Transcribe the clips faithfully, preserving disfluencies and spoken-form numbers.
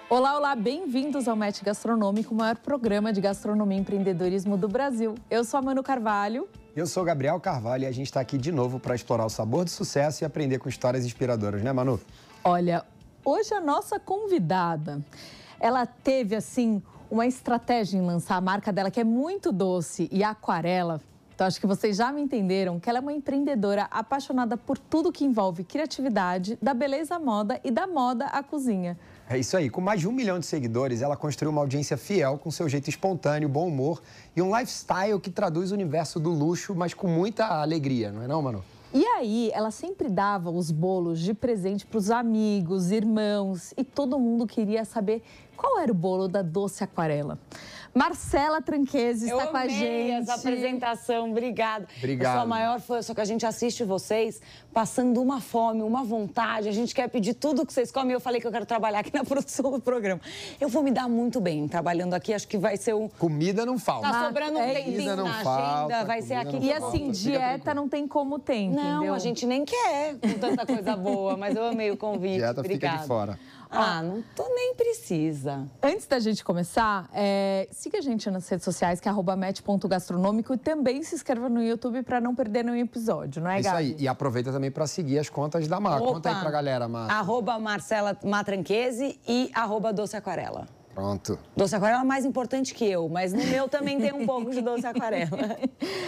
Olá, olá, bem-vindos ao Match Gastronômico, o maior programa de gastronomia e empreendedorismo do Brasil. Eu sou a Manu Carvalho. Eu sou o Gabriel Carvalho e a gente está aqui de novo para explorar o sabor do sucesso e aprender com histórias inspiradoras, né, Manu? Olha, hoje a nossa convidada, ela teve, assim, uma estratégia em lançar a marca dela que é muito doce e aquarela. Então, acho que vocês já me entenderam que ela é uma empreendedora apaixonada por tudo que envolve criatividade, da beleza à moda e da moda à cozinha. É isso aí. Com mais de um milhão de seguidores, ela construiu uma audiência fiel com seu jeito espontâneo, bom humor e um lifestyle que traduz o universo do luxo, mas com muita alegria, não é não, Manu? E aí, ela sempre dava os bolos de presente para os amigos, irmãos, e todo mundo queria saber qual era o bolo da Doce Aquarela. Marcela Tranquese está Eu com a amei gente. essa apresentação, obrigada. Obrigado. Eu sou a maior fã, só que a gente assiste vocês passando uma fome, uma vontade, a gente quer pedir tudo que vocês comem. Eu falei que eu quero trabalhar aqui na produção do programa. Eu vou me dar muito bem trabalhando aqui, acho que vai ser um... Comida não falta. Tá sobrando um é tempinho não na falta, agenda, vai ser comida aqui. não E falta. assim, Fica dieta tranquilo. não tem como ter, entendeu? Não, a gente nem quer com tanta coisa boa, mas eu amei o convite. Dieta Obrigada. fica de fora. Ah, não tô nem precisa. Antes da gente começar, é, siga a gente nas redes sociais, que é arroba match ponto gastronômico, e também se inscreva no YouTube para não perder nenhum episódio, não é, Isso Gabi? aí. E aproveita também para seguir as contas da Mar. Conta aí pra galera, Mar. Arroba Marcela Matranquese e arroba Doce Aquarela. Pronto. Doce Aquarela é mais importante que eu, mas no meu também tem um pouco de Doce Aquarela.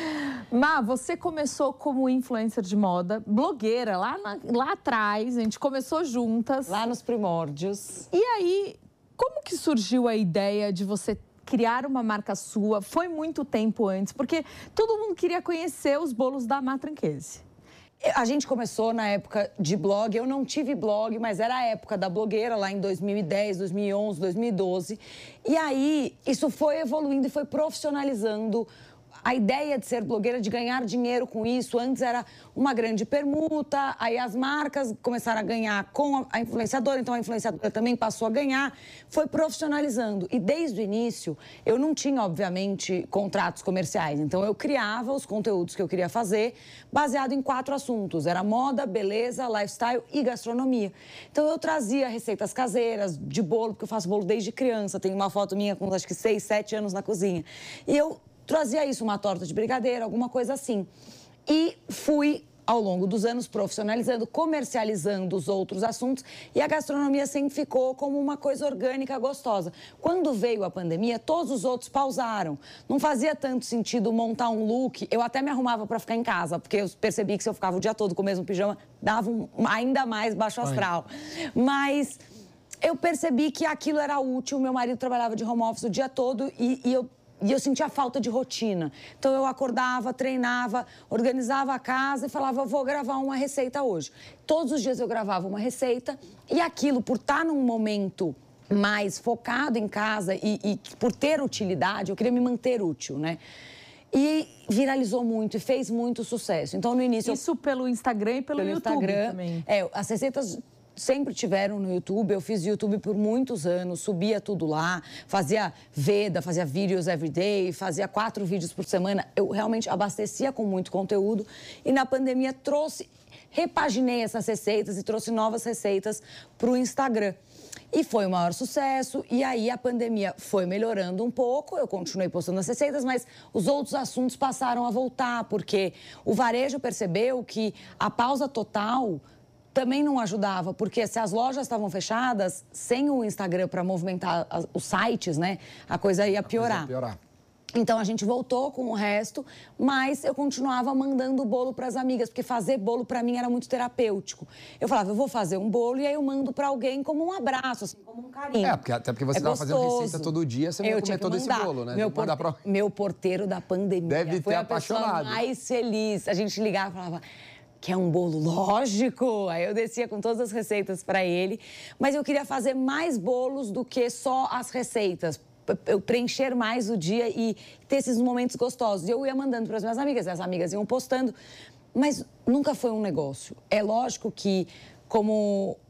Má, você começou como influencer de moda, blogueira, lá, na- lá atrás, a gente começou juntas. Lá nos primórdios. E aí, como que surgiu a ideia de você criar uma marca sua? Foi muito tempo antes, porque todo mundo queria conhecer os bolos da Má Tranquese. A gente começou na época de blog, eu não tive blog, mas era a época da blogueira, lá em dois mil e dez, dois mil e onze, dois mil e doze. E aí, isso foi evoluindo e foi profissionalizando. A ideia de ser blogueira, de ganhar dinheiro com isso, antes era uma grande permuta, aí as marcas começaram a ganhar com a influenciadora, então a influenciadora também passou a ganhar, foi profissionalizando. E desde o início, eu não tinha, obviamente, contratos comerciais, então eu criava os conteúdos que eu queria fazer, baseado em quatro assuntos, era moda, beleza, lifestyle e gastronomia. Então eu trazia receitas caseiras, de bolo, porque eu faço bolo desde criança, tenho uma foto minha com acho que seis, sete anos na cozinha. E eu trazia isso, uma torta de brigadeiro, alguma coisa assim. E fui, ao longo dos anos, profissionalizando, comercializando os outros assuntos e a gastronomia sempre ficou como uma coisa orgânica, gostosa. Quando veio a pandemia, todos os outros pausaram. Não fazia tanto sentido montar um look. Eu até me arrumava para ficar em casa, porque eu percebi que se eu ficava o dia todo com o mesmo pijama, dava um, ainda mais baixo astral. Mas eu percebi que aquilo era útil. Meu marido trabalhava de home office o dia todo e, e eu E eu sentia falta de rotina. Então, eu acordava, treinava, organizava a casa e falava, vou gravar uma receita hoje. Todos os dias eu gravava uma receita e aquilo, por estar num momento mais focado em casa e, e por ter utilidade, eu queria me manter útil, né? E viralizou muito e fez muito sucesso. Então, no início... Isso pelo Instagram e pelo, pelo YouTube Instagram, também. É, as receitas sempre tiveram no YouTube, eu fiz YouTube por muitos anos, subia tudo lá, fazia veda, fazia vídeos everyday, fazia quatro vídeos por semana, eu realmente abastecia com muito conteúdo e na pandemia trouxe, repaginei essas receitas e trouxe novas receitas para o Instagram. E foi o maior sucesso, e aí a pandemia foi melhorando um pouco, eu continuei postando as receitas, mas os outros assuntos passaram a voltar, porque o varejo percebeu que a pausa total também não ajudava, porque se as lojas estavam fechadas, sem o Instagram para movimentar as, os sites, né, a coisa ia piorar. A coisa ia piorar. Então, a gente voltou com o resto, mas eu continuava mandando bolo para as amigas, porque fazer bolo para mim era muito terapêutico. Eu falava, eu vou fazer um bolo e aí eu mando para alguém como um abraço, assim, como um carinho. É, porque, até porque você estava fazendo receita todo dia, você não eu ia tinha comer que todo mandar. esse bolo, né? Meu, Tem que mandar porte... pra- Meu porteiro da pandemia Deve foi ter a pessoa apaixonado. mais feliz. A gente ligava e falava... Quer um bolo? Lógico! Aí eu descia com todas as receitas para ele. Mas eu queria fazer mais bolos do que só as receitas. Eu preencher mais o dia e ter esses momentos gostosos. E eu ia mandando para as minhas amigas, as amigas iam postando. Mas nunca foi um negócio. É lógico que, como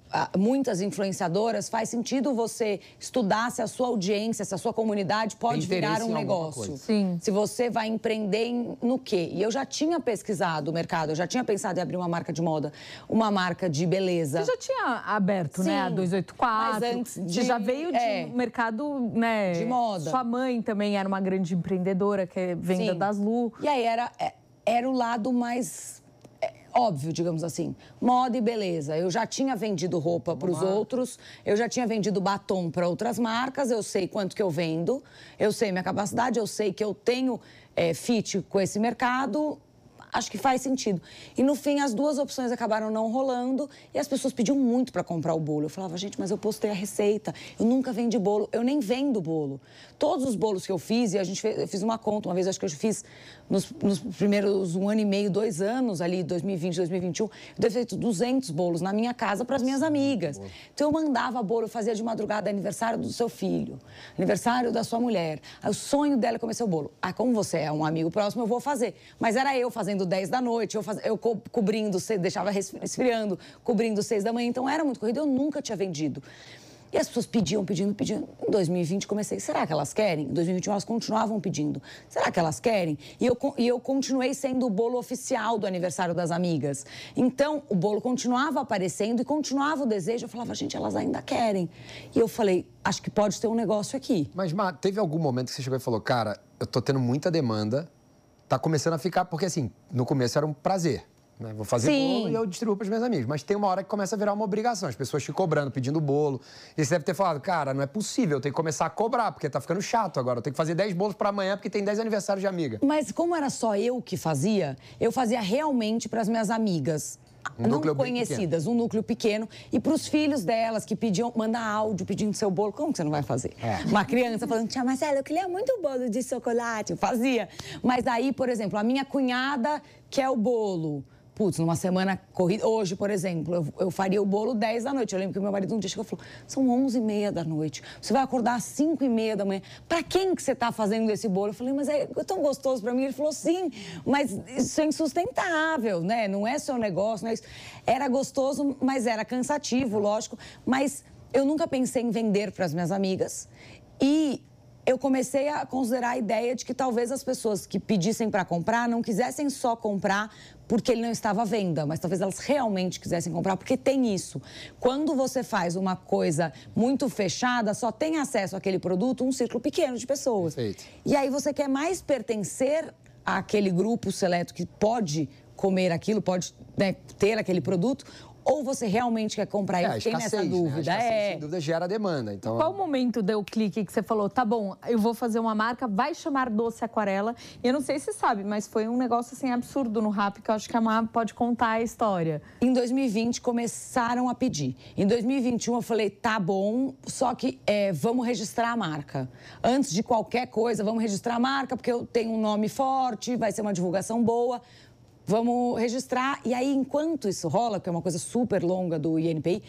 muitas influenciadoras, faz sentido você estudar se a sua audiência, se a sua comunidade pode virar um negócio. Sim. Se você vai empreender em, no quê? E eu já tinha pesquisado o mercado, eu já tinha pensado em abrir uma marca de moda, uma marca de beleza. Você já tinha aberto, Sim, né, a duzentos e oitenta e quatro. mas antes de, você já veio de é, um mercado, né, de moda. Sua mãe também era uma grande empreendedora, que é venda Sim. das Lu. E aí era, era o lado mais... óbvio, digamos assim, moda e beleza. Eu já tinha vendido roupa para os outros, eu já tinha vendido batom para outras marcas, eu sei quanto que eu vendo, eu sei minha capacidade, eu sei que eu tenho é, fit com esse mercado, acho que faz sentido. E no fim, as duas opções acabaram não rolando e as pessoas pediam muito para comprar o bolo. Eu falava, gente, mas eu postei a receita, eu nunca vendi bolo, eu nem vendo bolo. Todos os bolos que eu fiz, e a gente fez, eu fiz uma conta, uma vez acho que eu fiz nos, nos primeiros um ano e meio, dois anos, ali, dois mil e vinte, dois mil e vinte e um, eu devo ter feito duzentos bolos na minha casa para as minhas amigas. Então eu mandava bolo, eu fazia de madrugada aniversário do seu filho, aniversário da sua mulher. Aí, o sonho dela é comer seu bolo. Ah, como você é um amigo próximo, eu vou fazer. Mas era eu fazendo dez da noite, eu, faz... eu co cobrindo, deixava esfriando, cobrindo seis da manhã, então era muito corrido, eu nunca tinha vendido. E as pessoas pediam, pedindo, pedindo. Em dois mil e vinte comecei, será que elas querem? Em dois mil e vinte e um elas continuavam pedindo. Será que elas querem? E eu, e eu continuei sendo o bolo oficial do aniversário das amigas. Então, o bolo continuava aparecendo e continuava o desejo. Eu falava, gente, elas ainda querem. E eu falei, acho que pode ter um negócio aqui. Mas, Má, teve algum momento que você chegou e falou, cara, eu tô tendo muita demanda, tá começando a ficar... Porque, assim, no começo era um prazer. Né? Vou fazer Sim. bolo e eu distribuo para os meus amigos. Mas tem uma hora que começa a virar uma obrigação. As pessoas te cobrando, pedindo bolo. E você deve ter falado, cara, não é possível, eu tenho que começar a cobrar, porque tá ficando chato agora. Eu tenho que fazer dez bolos para amanhã, porque tem dez aniversários de amiga. Mas como era só eu que fazia, eu fazia realmente para as minhas amigas. Um não núcleo bem conhecidas, um núcleo pequeno. E para os filhos delas, que pediam, mandar áudio pedindo seu bolo. Como que você não vai fazer? É. Uma criança falando, tia Marcela, eu queria muito bolo de chocolate. Eu fazia. Mas aí, por exemplo, a minha cunhada quer o bolo. Putz, numa semana corrida... Hoje, por exemplo, eu, eu faria o bolo dez da noite. Eu lembro que o meu marido um dia chegou e falou, são onze e meia da noite. Você vai acordar às cinco e meia da manhã. Pra quem que você tá fazendo esse bolo? Eu falei, mas é tão gostoso pra mim. Ele falou, sim, mas isso é insustentável, né? Não é seu negócio, não é isso. Era gostoso, mas era cansativo, lógico. Mas eu nunca pensei em vender pras minhas amigas. E... eu comecei a considerar a ideia de que talvez as pessoas que pedissem para comprar não quisessem só comprar porque ele não estava à venda, mas talvez elas realmente quisessem comprar, porque tem isso. Quando você faz uma coisa muito fechada, só tem acesso àquele produto um círculo pequeno de pessoas. Perfeito. E aí você quer mais pertencer àquele grupo seleto que pode comer aquilo, pode, né, ter aquele produto, ou você realmente quer comprar? Eu É, fiquei escassez, nessa dúvida. Né? A escassez, é. sem dúvida, gera demanda. Então... Qual o momento deu o clique que você falou, tá bom, eu vou fazer uma marca, vai chamar Doce Aquarela. E eu não sei se você sabe, mas foi um negócio assim absurdo no Rappi, que eu acho que a Má pode contar a história. Em dois mil e vinte começaram a pedir. Em dois mil e vinte e um eu falei, tá bom, só que é, vamos registrar a marca. Antes de qualquer coisa, vamos registrar a marca, porque eu tenho um nome forte, vai ser uma divulgação boa. Vamos registrar. E aí, enquanto isso rola, que é uma coisa super longa do I N P I,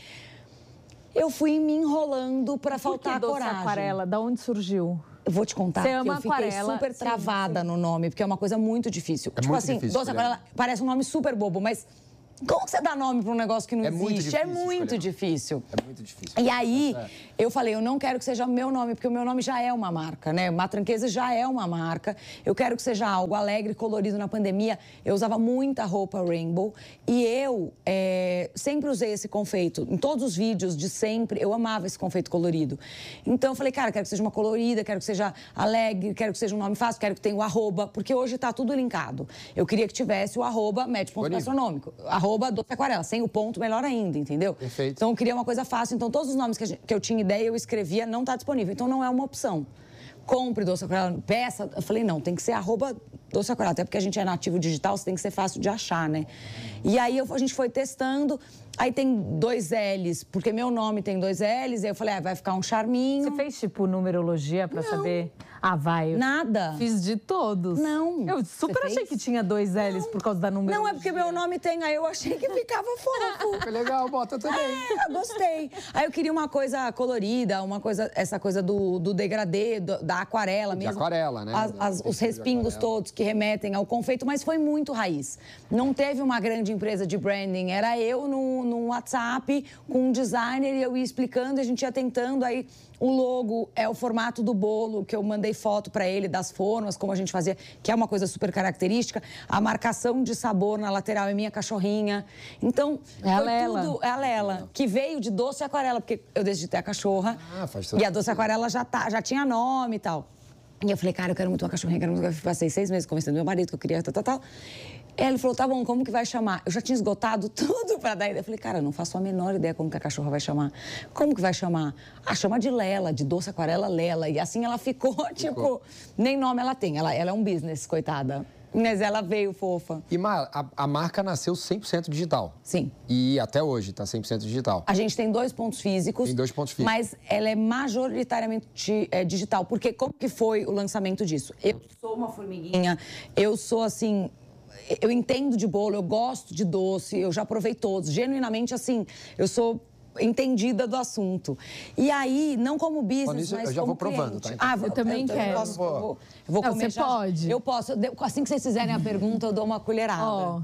eu fui me enrolando para faltar a Doce coragem. Aquarela, da onde surgiu? Eu vou te contar Você que ama eu fiquei aquarela, super travada sim, sim. no nome, porque é uma coisa muito difícil. É tipo muito assim, difícil Doce escolher. Aquarela parece um nome super bobo, mas como que você dá nome para um negócio que não É existe? muito difícil é muito escolher. difícil. É muito difícil. E aí, É. eu falei, eu não quero que seja o meu nome, porque o meu nome já é uma marca, né? Matranquesa já é uma marca. Eu quero que seja algo alegre, colorido. Na pandemia, eu usava muita roupa rainbow. E eu é, sempre usei esse confeito. Em todos os vídeos de sempre, eu amava esse confeito colorido. Então, eu falei, cara, quero que seja uma colorida, quero que seja alegre, quero que seja um nome fácil, quero que tenha o arroba, porque hoje tá tudo linkado. Eu queria que tivesse o arroba match ponto gastronômico, arroba Doce Aquarela. Sem o ponto, melhor ainda, entendeu? Perfeito. Então, eu queria uma coisa fácil. Então, todos os nomes que, a gente, que eu tinha ideia, eu escrevia, não está disponível. Então, não é uma opção. Compre Doce Aquarela, peça. Eu falei, não, tem que ser arroba Doce Aquarela. Até porque a gente é nativo digital, você tem que ser fácil de achar, né? E aí, eu, a gente foi testando. Aí tem dois L's, porque meu nome tem dois L's. Aí eu falei, ah, vai ficar um charminho. Você fez, tipo, numerologia pra Não. saber? Ah, vai. Eu Nada. Fiz de todos. Não. Eu super Você achei fez? que tinha dois L's por causa da numerologia. Não, é porque meu nome tem, aí eu achei que ficava fofo. Foi legal, bota também. É, eu gostei. Aí eu queria uma coisa colorida, uma coisa, essa coisa do, do degradê, do- da aquarela De mesmo. aquarela, né? As- Da- as- da os textura de respingos aquarela. todos que remetem ao confeito, mas foi muito raiz. Não teve uma grande empresa de branding, era eu no, no WhatsApp com um designer e eu ia explicando, e a gente ia tentando. Aí o logo é o formato do bolo, que eu mandei foto para ele, das formas, como a gente fazia, que é uma coisa super característica. A marcação de sabor na lateral é minha cachorrinha. Então, é a foi Lela. tudo, é a Lela, que veio de doce aquarela, porque eu decidi ter a cachorra. Ah, faz e a doce aquarela já, tá, já tinha nome e tal. E eu falei, cara, eu quero muito uma cachorrinha, quero muito... Eu passei seis meses convencendo meu marido que eu queria, tal, tal, tal. Ele falou, tá bom, como que vai chamar? Eu já tinha esgotado tudo pra dar ideia. Eu falei, cara, eu não faço a menor ideia como que a cachorra vai chamar. Como que vai chamar? Ah, chama de Lela, de doce aquarela Lela. E assim ela ficou, ficou. tipo, nem nome ela tem. Ela, ela é um business, coitada. Mas ela veio fofa. E, Mar, a, a marca nasceu cem por cento digital. Sim. E até hoje tá cem por cento digital. A gente tem dois pontos físicos. Tem dois pontos físicos. Mas ela é majoritariamente é, digital. Porque como que foi o lançamento disso? Eu sou uma formiguinha, eu sou assim... Eu entendo de bolo, eu gosto de doce, eu já provei todos. Genuinamente, assim, eu sou entendida do assunto. E aí, não como business, isso, mas eu já como vou provando, cliente. tá? Ah, eu, eu também eu, quero. Eu, posso, eu vou, eu vou não, comer você já. pode. Eu posso. Assim que vocês fizerem a pergunta, eu dou uma colherada. Oh.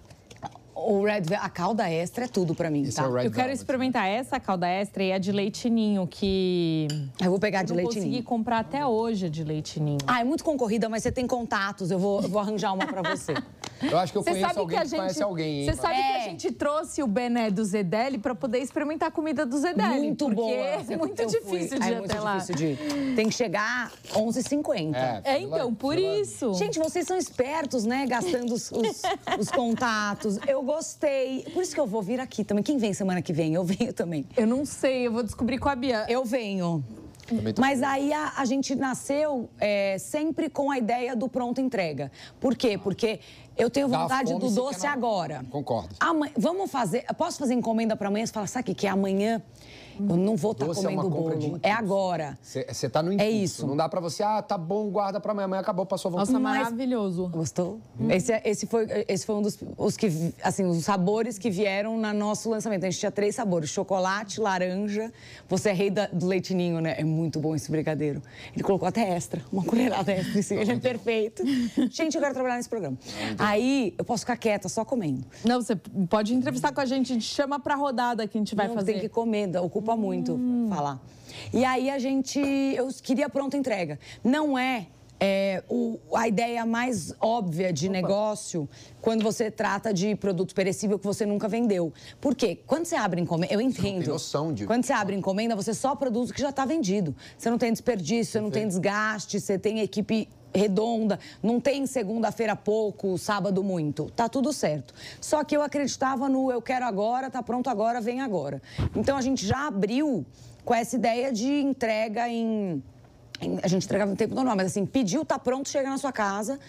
O Red Velvet, a calda extra é tudo pra mim, Esse tá? é o Red Eu quero Velvet, experimentar essa calda extra e a de leite ninho, que... Eu vou pegar de eu não leite consegui ninho. comprar até hoje a de leite ninho. Ah, é muito concorrida, mas você tem contatos, eu vou, eu vou arranjar uma pra você. Eu acho que eu Você conheço sabe alguém que a que, gente, conhece alguém, hein? Você sabe É. que a gente trouxe o Bené do Zedeli para poder experimentar a comida do Zedeli. Muito porque boa. é muito Eu fui. difícil de é ir muito até lá. difícil de ir. Tem que chegar onze e cinquenta. É. É, então, por Fila- isso. Gente, vocês são espertos, né? Gastando os, os, os contatos. Eu gostei. Por isso que eu vou vir aqui também. Quem vem semana que vem? Eu venho também. Eu não sei, eu vou descobrir com a Bia. Eu venho. Também tô- Mas aí a, a gente nasceu é, sempre com a ideia do pronta entrega. Por quê? Porque eu tenho Dá vontade fome, do você doce quer na- agora. Concordo. Amanhã, vamos fazer... Posso fazer encomenda para amanhã? Você fala, sabe o que que é amanhã? Eu não vou estar Doce é comendo uma o compra bolo. de impulso. É agora. Você tá no impulso. isso. Não dá pra você, ah, tá bom, guarda pra amanhã. Amanhã acabou, passou a vontade. Nossa, Mas- maravilhoso. Gostou? Esse, é- esse, foi, esse foi um dos os que, assim, os sabores que vieram no nosso lançamento. A gente tinha três sabores: chocolate, laranja. Você é rei da- do leite ninho, né? É muito bom esse brigadeiro. Ele colocou até extra, uma colherada extra. Assim, ele é perfeito. Gente, eu quero trabalhar nesse programa. Aí eu posso ficar quieta, só comendo. Não, você pode entrevistar com a gente, a gente chama pra rodada que a gente vai Não, fazer. tem que comer, dá- ocupa muito falar. E aí a gente, eu queria pronta entrega. Não é, é, o, a ideia mais óbvia de negócio quando você trata de produto perecível que você nunca vendeu. Por quê? Quando você abre encomenda, eu entendo. tem noção de- Quando você abre encomenda, você só produz o que já está vendido. Você não tem desperdício, você não tem desgaste, você tem equipe redonda, não tem segunda-feira pouco, sábado muito. Tá tudo certo. Só que eu acreditava no eu quero agora, tá pronto agora, vem agora. Então a gente já abriu com essa ideia de entrega em... em- A gente entregava no tempo normal, mas assim, pediu, tá pronto, chega na sua casa.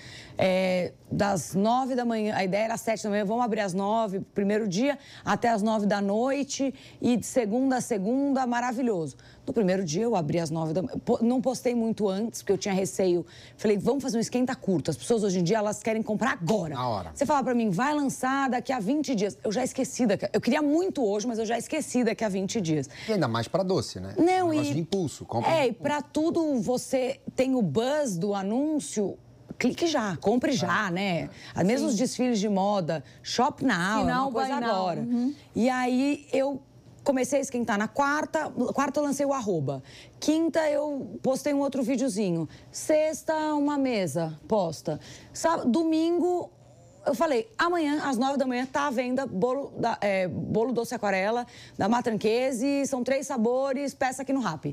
É, das nove da manhã, a ideia era às sete da manhã, vamos abrir às nove, primeiro dia, até às nove da noite, e de segunda a segunda, maravilhoso. No primeiro dia, eu abri às nove da manhã. Po- Não postei muito antes, porque eu tinha receio. Falei, vamos fazer um esquenta curto. As pessoas hoje em dia, elas querem comprar agora. Na hora. Você fala pra mim, vai lançar daqui a vinte dias. Eu já esqueci daqui. Eu queria muito hoje, mas eu já esqueci daqui a vinte dias. E ainda mais pra doce, né? Não, um negócio e... de impulso. Compra É, de e pra tudo você tem o buzz do anúncio. Clique já, compre já, né? Mesmo os desfiles de moda, shop now, Final, é uma coisa buy now. agora. E aí eu comecei a esquentar na quarta, quarta eu lancei o arroba. Quinta eu postei um outro videozinho. Sexta, uma mesa, posta. Sábado, domingo, eu falei, amanhã, às nove da manhã, tá à venda bolo, da, é, bolo doce aquarela da Matranquese, são três sabores, peça aqui no Rappi.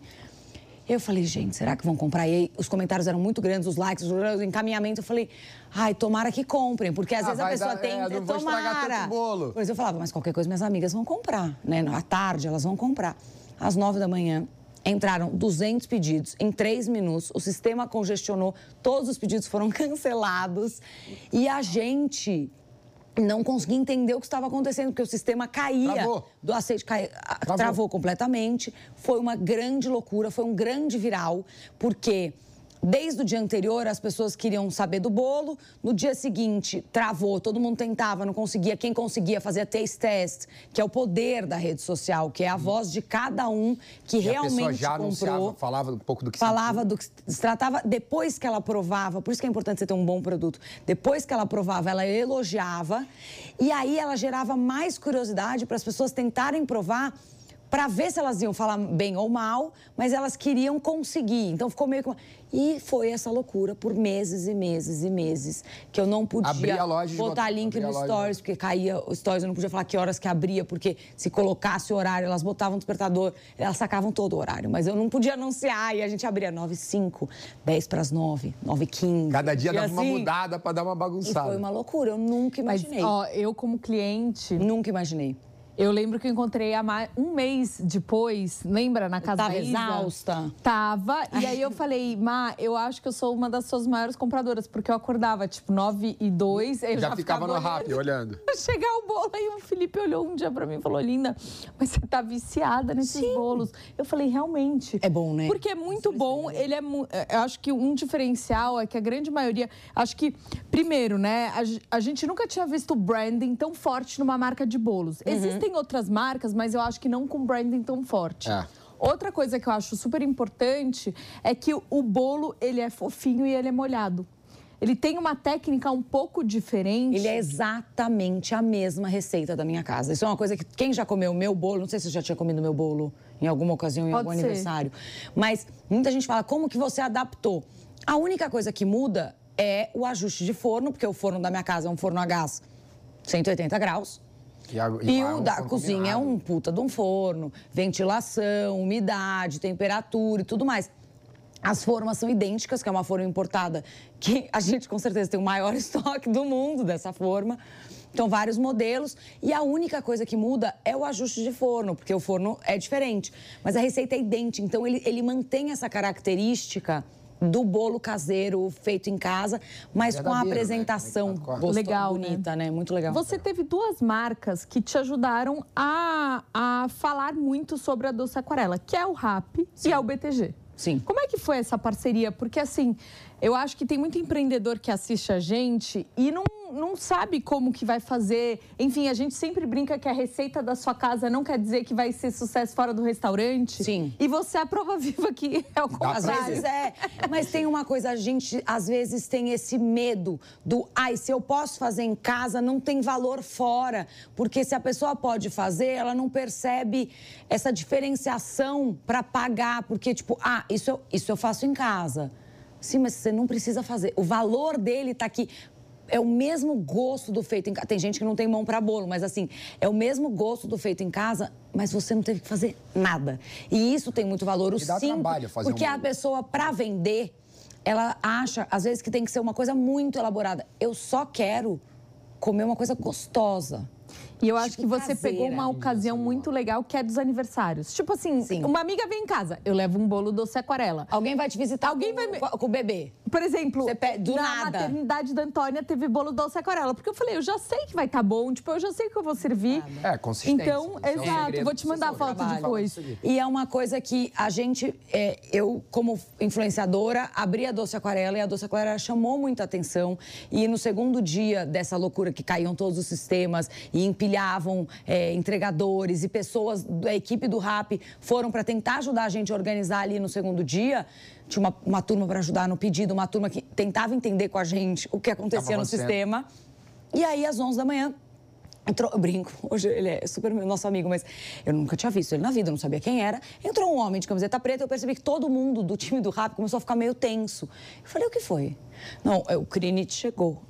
Eu falei, gente, será que vão comprar? E aí, os comentários eram muito grandes, os likes, o encaminhamento. Eu falei, ai, tomara que comprem, porque às Ah, vezes a vai pessoa dar- tem... é, não vou estragar tomara. tanto bolo. Pois eu falava, mas qualquer coisa minhas amigas vão comprar, né? À tarde elas vão comprar. Às nove da manhã, entraram duzentos pedidos em três minutos. O sistema congestionou, todos os pedidos foram cancelados. E a gente não conseguia entender o que estava acontecendo, porque o sistema caía. Travou. Do aceite cai- a- Travou. travou completamente. Foi uma grande loucura, foi um grande viral, porque desde o dia anterior, as pessoas queriam saber do bolo. No dia seguinte, travou, todo mundo tentava, não conseguia. Quem conseguia fazia taste test, que é o poder da rede social, que é a voz de cada um que e realmente a pessoa já comprou. anunciava, falava um pouco do que Falava sentia. do que se tratava, depois que ela provava, por isso que é importante você ter um bom produto. Depois que ela provava, ela elogiava. E aí ela gerava mais curiosidade para as pessoas tentarem provar, para ver se elas iam falar bem ou mal, mas elas queriam conseguir. Então ficou meio que... E foi essa loucura por meses e meses e meses, que eu não podia Abria a loja, botar link no Stories, porque caía o Stories, eu não podia falar que horas que abria, porque se colocasse o horário, elas botavam o despertador, elas sacavam todo o horário, mas eu não podia anunciar, e a gente abria nove e cinco, dez para as nove, nove e quinze. Cada dia dava assim, uma mudada para dar uma bagunçada. E foi uma loucura, eu nunca imaginei. Mas, ó, eu como cliente... Nunca imaginei. Eu lembro que eu encontrei a Ma... um mês depois, lembra, na casa Tava da Isa? exausta. Tava, e aí eu falei, Ma, eu acho que eu sou uma das suas maiores compradoras, porque eu acordava, tipo, nove e dois, eu já, já ficava, ficava no Rappi, olhando. Chegar o bolo, aí o Felipe olhou um dia pra mim e falou, linda, mas você tá viciada nesses Sim. bolos. Eu falei, realmente. É bom, né? Porque é muito bom, ele é, eu acho que um diferencial é que a grande maioria, acho que, primeiro, né, a, a gente nunca tinha visto branding tão forte numa marca de bolos. Uhum. Existem outras marcas, mas eu acho que não com branding tão forte. É. Outra coisa que eu acho super importante é que o bolo, ele é fofinho e ele é molhado. Ele tem uma técnica um pouco diferente. Ele é exatamente a mesma receita da minha casa. Isso é uma coisa que quem já comeu o meu bolo, não sei se você já tinha comido meu bolo em alguma ocasião, em Pode algum ser. aniversário, mas muita gente fala, como que você adaptou? A única coisa que muda é o ajuste de forno, porque o forno da minha casa é um forno a gás cento e oitenta graus. E, a, e, e o um da cozinha combinado. é um puta de um forno, ventilação, umidade, temperatura e tudo mais. As formas são idênticas, que é uma forma importada, que a gente com certeza tem o maior estoque do mundo dessa forma. Então, vários modelos. E a única coisa que muda é o ajuste de forno, porque o forno é diferente. Mas a receita é idêntica, então ele, ele mantém essa característica do bolo caseiro feito em casa, mas com a apresentação né? gostosa, legal, bonita, né? né? Muito legal. Você teve duas marcas que te ajudaram a, a falar muito sobre a doce aquarela, que é o Rappi e é o B T G. Sim. Como é que foi essa parceria? Porque, assim, eu acho que tem muito empreendedor que assiste a gente e não, não sabe como que vai fazer. Enfim, a gente sempre brinca que a receita da sua casa não quer dizer que vai ser sucesso fora do restaurante. Sim. E você é a prova viva que é o contrário. Às vezes é, mas tem uma coisa, a gente às vezes tem esse medo do, ai, se eu posso fazer em casa, não tem valor fora. Porque se a pessoa pode fazer, ela não percebe essa diferenciação para pagar. Porque, tipo, ah, isso eu, isso eu faço em casa. Sim, mas você não precisa fazer. O valor dele tá aqui. É o mesmo gosto do feito em casa. Tem gente que não tem mão para bolo, mas assim, é o mesmo gosto do feito em casa, mas você não teve que fazer nada. E isso tem muito valor. O E dá simples, trabalho fazer porque um a bolo. pessoa, para vender, ela acha, às vezes, que tem que ser uma coisa muito elaborada. Eu só quero comer uma coisa gostosa. E eu acho Tipo, que você caseira. pegou uma ocasião muito legal, que é dos aniversários. Tipo assim, Sim. uma amiga vem em casa, eu levo um bolo doce aquarela. Alguém vai te visitar Alguém com, vai me- com o bebê. Por exemplo, Você pede do na nada. maternidade da Antônia teve bolo doce aquarela. Porque eu falei, eu já sei que vai estar bom, tipo, eu já sei que eu vou servir. É, consistência. Então, Esse é o exato, segredo vou do te mandar a sucesso. foto Trabalho. depois. E é uma coisa que a gente, é, eu como influenciadora, abri a Doce Aquarela e a Doce Aquarela chamou muita atenção. E no segundo dia dessa loucura que caíam todos os sistemas e empilhavam é, entregadores e pessoas da equipe do Rappi foram para tentar ajudar a gente a organizar ali no segundo dia. Tinha uma, uma turma para ajudar no pedido, uma turma que tentava entender com a gente o que acontecia Tava no acontecendo. sistema. E aí, às onze da manhã, entrou, eu brinco, hoje ele é super meu- nosso amigo, mas eu nunca tinha visto ele na vida, eu não sabia quem era. Entrou um homem de camiseta preta, eu percebi que todo mundo do time do Rappi começou a ficar meio tenso. Eu falei, o que foi? Não, é, o Crinit chegou.